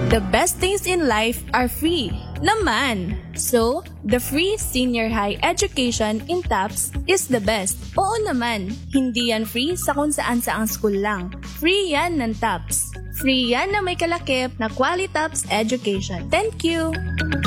The best things in life are free naman. So, the free senior high education in TAPS is the best. Oo naman, hindi yan free sa kung saan-saang school lang. Free yan ng TAPS. Free yan na may kalakip na Quality TAPS education. Thank you!